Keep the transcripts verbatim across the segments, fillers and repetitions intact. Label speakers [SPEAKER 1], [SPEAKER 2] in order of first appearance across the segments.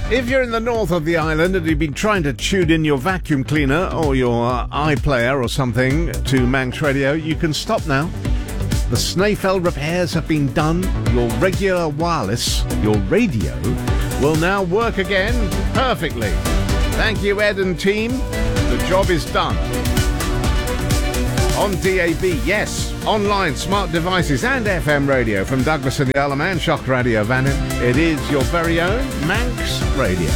[SPEAKER 1] If you're in the north of the island and you've been trying to tune in your vacuum cleaner or your uh, iPlayer or something to Manx Radio, you can stop now. The Snaefell repairs have been done. Your regular wireless, your radio, will now work again perfectly. Thank you, Ed and team. The job is done. On D A B, yes, online, smart devices and F M radio from Douglas and the Isle of Man, Shock Radio Vannin. It is your very own Manx Radio.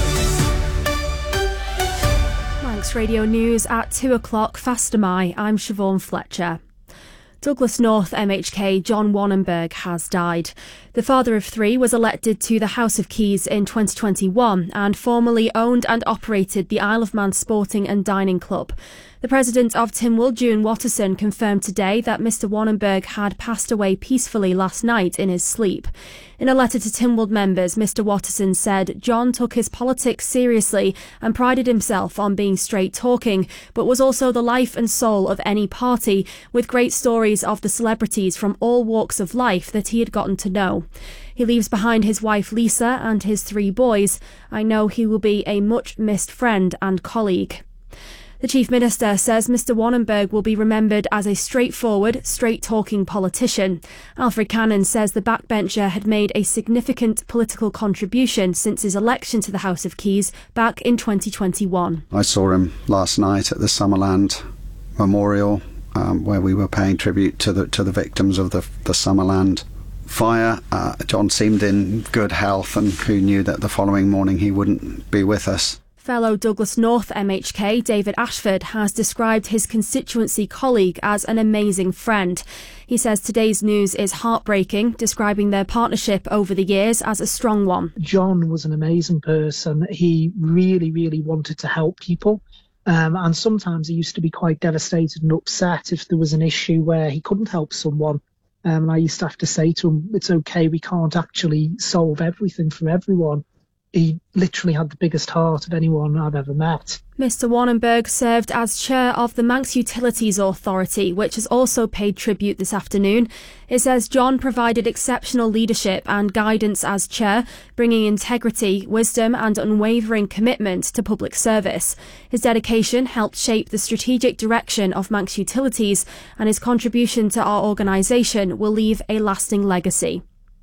[SPEAKER 2] Manx Radio News at two o'clock, Faster My. I'm Siobhan Fletcher. Douglas North M H K John Wannenberg has died. The father of three was elected to the House of Keys in twenty twenty-one and formerly owned and operated the Isle of Man Sporting and Dining Club. The president of Tynwald, June Watterson, confirmed today that Mr Wannenberg had passed away peacefully last night in his sleep. In a letter to Tynwald members, Mr Watterson said John took his politics seriously and prided himself on being straight-talking, but was also the life and soul of any party, with great stories of the celebrities from all walks of life that he had gotten to know. He leaves behind his wife Lisa and his three boys. I know he will be a much-missed friend and colleague. The Chief Minister says Mr Wannenberg will be remembered as a straightforward, straight-talking politician. Alfred Cannon says the backbencher had made a significant political contribution since his election to the House of Keys back in twenty twenty-one.
[SPEAKER 3] I saw him last night at the Summerland Memorial, um, where we were paying tribute to the to the victims of the, the Summerland fire. Uh, John seemed in good health, and who knew that the following morning he wouldn't be with us.
[SPEAKER 2] Fellow Douglas North M H K David Ashford has described his constituency colleague as an amazing friend. He says today's news is heartbreaking, describing their partnership over the years as a strong one.
[SPEAKER 4] John was an amazing person. He really, really wanted to help people. Um, and sometimes he used to be quite devastated and upset if there was an issue where he couldn't help someone. Um, and I used to have to say to him, it's okay, we can't actually solve everything for everyone. He literally had the biggest heart of anyone I've ever met.
[SPEAKER 2] Mr Wannenberg served as chair of the Manx Utilities Authority, which has also paid tribute this afternoon. It says John provided exceptional leadership and guidance as chair, bringing integrity, wisdom and unwavering commitment to public service. His dedication helped shape the strategic direction of Manx Utilities, and his contribution to our organisation will leave a lasting legacy.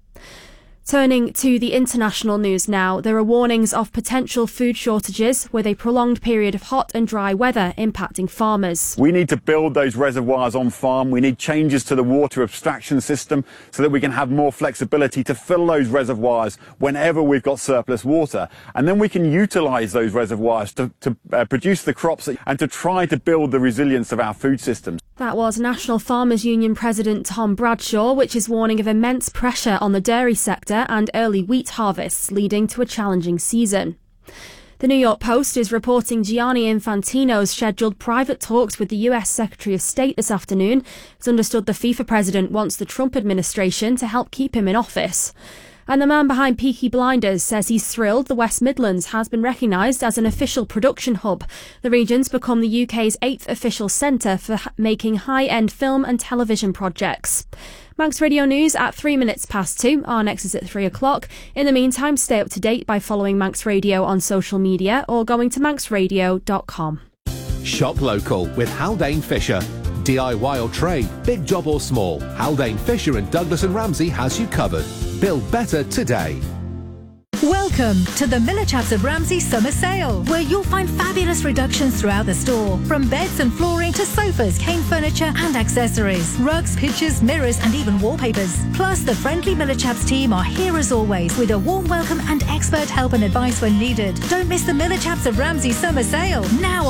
[SPEAKER 2] Turning to the international news now, there are warnings of potential food shortages with a prolonged period of hot and dry weather impacting farmers.
[SPEAKER 5] We need to build those reservoirs on farm. We need changes to the water abstraction system so that we can have more flexibility to fill those reservoirs whenever we've got surplus water. And then we can utilise those reservoirs to, to uh, produce the crops and to try to build the resilience of our food systems.
[SPEAKER 2] That was National Farmers Union President Tom Bradshaw, which is warning of immense pressure on the dairy sector and early wheat harvests, leading to a challenging season. The New York Post is reporting Gianni Infantino's scheduled private talks with the U S Secretary of State this afternoon. It's understood the FIFA president wants the Trump administration to help keep him in office. And the man behind Peaky Blinders says he's thrilled the West Midlands has been recognised as an official production hub. The region's become the U K's eighth official centre for ha- making high-end film and television projects. Manx Radio News at three minutes past two. Our next is at three o'clock. In the meantime, stay up to date by following Manx Radio on social media or going to manx radio dot com.
[SPEAKER 6] Shop local with Haldane Fisher. D I Y or trade, big job or small, Haldane Fisher and Douglas and Ramsey has you covered. Build better today.
[SPEAKER 7] Welcome to the Miller Chaps of Ramsey Summer Sale, where you'll find fabulous reductions throughout the store. From beds and flooring to sofas, cane furniture and accessories, rugs, pictures, mirrors and even wallpapers. Plus, the friendly Miller Chaps team are here as always with a warm welcome and expert help and advice when needed. Don't miss the Miller Chaps of Ramsey Summer Sale, now